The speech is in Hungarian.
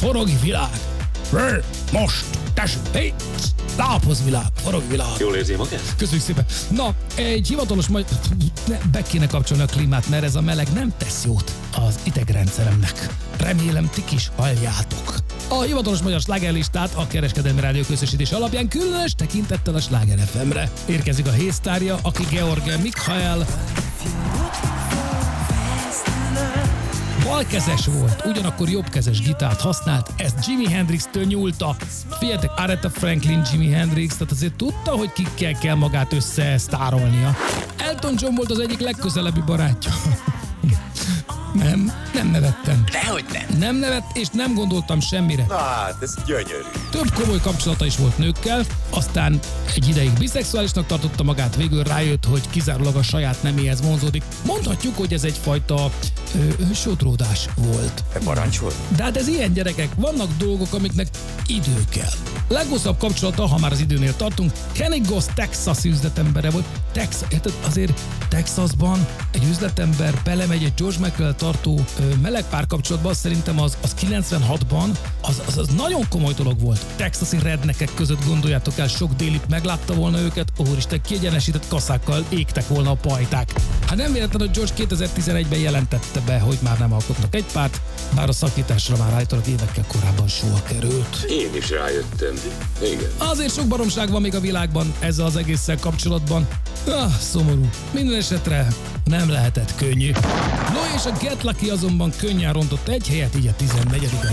forogj világ! Most! Tessék! Láphoz világ! Forogj világ! Jól érzi magát? Köszönjük szépen! Na, egy hivatalos be kéne kapcsolni a klímát, mert ez a meleg nem tesz jót az idegrendszeremnek. Remélem, ti is halljátok. A hivatalos magyar slágerlistát a Kereskedelmi Rádió közösítés alapján különös tekintettel a Sláger FM-re. Érkezik a hésztárja, aki Georg Michael. Balkezes volt, ugyanakkor jobbkezes gitárt használt, ezt Jimi Hendrix-től nyúlta. Figyeljetek, Aretha Franklin, Jimi Hendrix, tehát azért tudta, hogy kikkel kell magát összesztárolnia. Elton John volt az egyik legközelebbi barátja. Nem nevettem. Dehogy nem. Nem nevett, és nem gondoltam semmire. Na hát, ez gyönyörű. Több komoly kapcsolata is volt nőkkel, aztán egy ideig biszexuálisnak tartotta magát, végül rájött, hogy kizárólag a saját neméhez vonzódik. Mondhatjuk, hogy ez egyfajta sodródás volt. Barancs volt. De hát ez ilyen, gyerekek, vannak dolgok, amiknek idő kell. Leghosszabb kapcsolata, ha már az időnél tartunk, Kenny Goss texasi üzletembere volt. Azért Texasban egy üzletember belemegy egy George Michael tartó meleg párkapcsolatban, szerintem az 96-ban, az nagyon komoly dolog volt. Texasi rednekek között, gondoljátok el, sok délit meglátta volna őket, úristen, kiegyenesített kaszákkal égtek volna a pajták. Hát nem véletlen, hogy George 2011-ben jelentette be, hogy már nem alkotnak egy párt, bár a szakításra már állítólag évekkel korábban sor került. Én is rájöttem. Igen. Azért sok baromság van még a világban ezzel az egésszel kapcsolatban. Szomorú. Minden esetre nem lehetett könnyű. No és a Get Lucky azonban könnyen rontott egy helyet, így a 14.